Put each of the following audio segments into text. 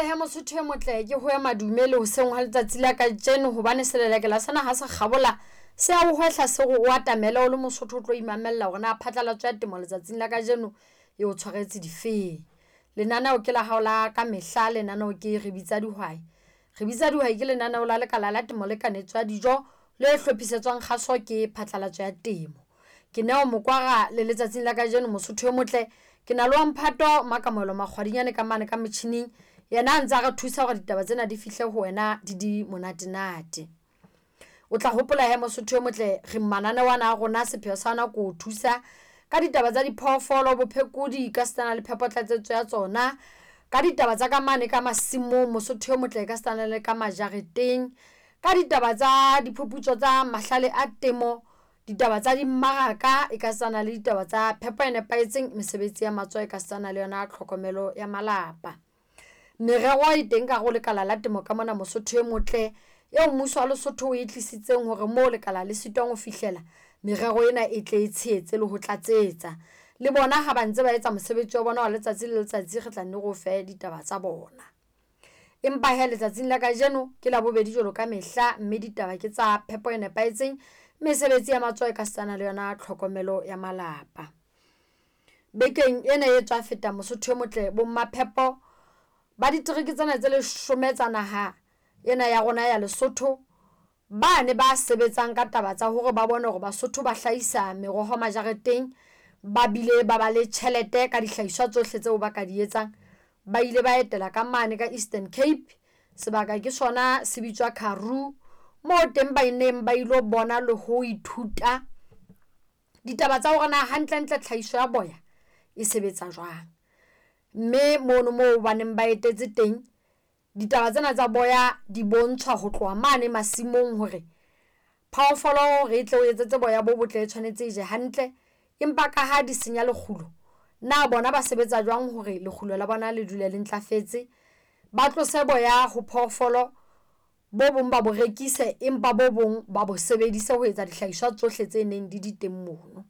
He Mosotho e motle ke ho ya madumele ho seng ha letsatsi la ka jeno hobane seleleke la sana ha se kgabola se a ho hwehla se go atamela o le Mosotho o tlo imamella hore na phatlalatso ya temo letsatsing la ka jeno e o tshwaretse difeng. Lenaneo ke la haola ka mehla lenaneo ke re bitsa dihwai. Re bitsa dihwai ke lenaneo la lekala la temo le kanetswa dijo le hlophisetswang kgaso ke phatlalatso ya temo. Ke neo mokwara le letsatsing la ka jeno Mosotho e motle ke na le wa mphato makamelo makgwadinyane ka mane ka metjhining yena ntse re thusa hore ditaba tsena di fihle ho wena di monatenate. O tla hopola he Mosotho e motle re manane wana rona sepheo sa ona go thusa ka ditaba tsa diphoofolo bophekudi ka stana le phepotlatsetso ya tsona ka ditaba tsa ka mane ka masimo Mosotho e motle ka stana le ka majareteng ka ditaba tsa diphuputso tsa mahlale a temo ditaba tsa dimmaraka e ka stana le ditaba tsa phepo e nepahetseng mesebetsi ya matsoho e ka stana le yona tlhokomelo ya malapa. Merero e teng ka go lekala la temo ka mona Mosotho e motle eo mmuso wa Lesotho o itlisitseng hore mo lekala le sitwang ho fihlela merero ena e tle e tshetse le ho tlatsetsa le bona ha ba ntse ba etsa mosebetsi wa bona wa letsatsi le letsatsi re tla nne go fe ditaba tsa bona. Empa he letsatsing la ka jeno ke la bobedi jolo ka mehla mme ditaba ke tsa phepo e nepahetseng mesebetsi ya matsoho e ka stana le yona tlhokomelo ya malapa. Bekeng ena e tswa feta Mosotho e motle bo mmaphepo ba ditiriki tsena tse 10 tsa naha ena ya rona ya Lesotho ba ne ba sebetsang ka taba tsa hore ba bone hore Basotho ba hlahisa meroho majareteng ba bile ba ba le tjhelete ka dihlahiswa tsohle tseo ba ka di etsang ba ile ba etela ka mane ka Eastern Cape sebaka ke sona se bitswa Karoo mo teng ba ineng ba ilo bona le ho ithuta ditaba tsa hore na hantle tlhahiso ya boya e sebetsa jwang. Mme mono mo baneng ba etetse teng ditaba tsena tsa boya di bontshwa ho tloha mane masimong hore phaofolo re tle o etsetse boya bo botle tshwanetse e je hantle empa ka ha di senya lekgulo na bona ba sebetsa jwang hore lekgulo la bona le dule le ntlafetse ba tlose boya ho phaofolo bo bong ba bo rekise empa bo bong ba bo sebedise ho etsa dihlahiswa tsohle tse neng di teng mono.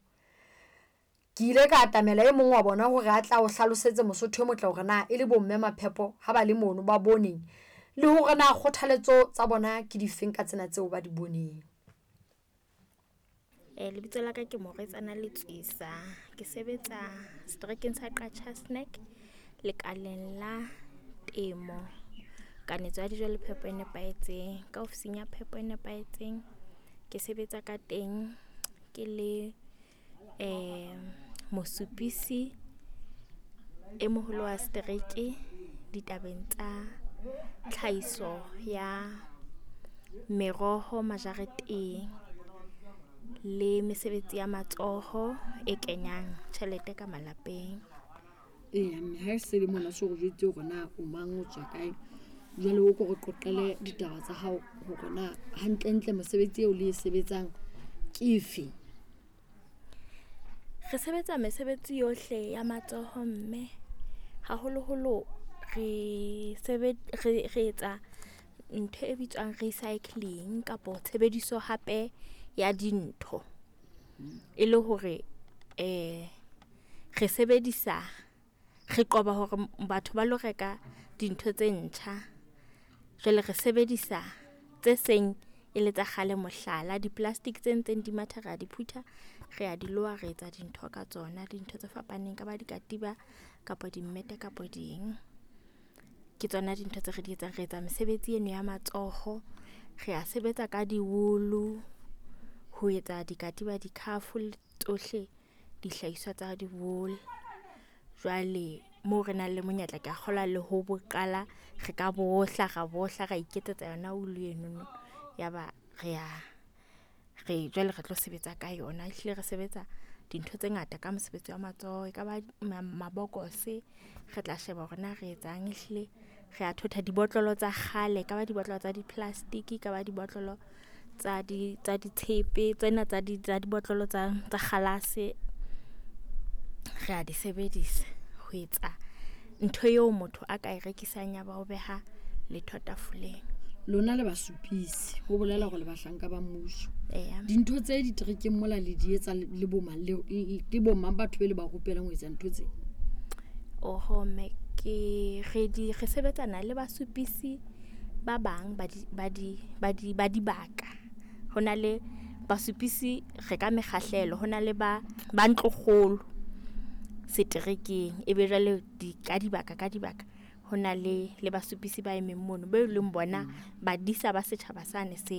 Ke ile ka atamela e mong wa bona hore a tla o hlalosetse Mosotho e motle hore na e le bomme maphepo ha ba le mono ba boneng le hore na kgothaletso tsa bona ke difeng ka tsena tseo ba di boneng. Lebitso la ka ke Moretsana Letswisa ke sebetsa Streekeng sa Qacha Snack lekaleng la temo kanetso ya dijo le phepo e nepahetseng ka ofising ya phepo e nepahetseng ke sebetsa ka teng ke le mosupisi e moholo wa streeke ditabeng tsa tlhahiso ya meroho majareteng le mesebetsi ya matsoho e kenyang tjhelete ka malapeng. Ha se le mona se go jwetse hore na o mang o tswa kae jwale o go qoqele ditaba tsa hao hore na hantle mosebetsi eo le e sebetsang ke efe. Re sebetsa mesebetsi yohle ya matsoho mme haholoholo re etsa ntho e bitswang recycling kapo tshebediso hape ya dintho e le hore re sebedisa re qoba hore batho ba lo reka dintho tse ntjha jwale re sebedisa tse seng e le tsa kgale mohlala di-plastic tse ntseng di mathera di phutha re a di loa re etsa dintho ka tsona dintho tse fapaneng ka ba dikatiba kapa dimmete kapa ding ke tsona dintho tse re di etsang re etsa mesebetsi eno ya matsoho re a sebetsa ka diwulu ho etsa dikatiba dikhafu tsohle dihlahiswa tsa diwulu jwale mo re nang le monyetla ke a kgola le ho boqala re ka bohla ra iketsetsa yona wulu eno yaba re jwale re tlo sebetsa ka yona ehlile re sebetsa dintho tse ngata ka mosebetsi wa matsoho e ka ba mabokose re tla sheba hore na re etsang ehlile re a thotha dibotlolo tsa kgale ka ba dibotlolo tsa di-plastic ka ba dibotlolo tsa ditshepe tsena tsa dibotlolo tsa kgalase re a di sebedisa ho etsa ntho eo motho a ka e rekisang ya ba ho beha letho tafoleng. Lona le basupisi ho bolela hore le bahlanka ba mmuso dintho tse diterekeng mola le di etsa le bomang le bomang batho be le ba rupelang ho etsa ntho tse mme re sebetsana le basupisi ba bang ba dibaka. Ho na le basupisi re ka mekgahlelo, ho na le ba ntlokgolo seterekeng, ebe jwale ka dibaka ho na le basupisi ba emeng mono be leng bona ba disa ba setjhaba sane se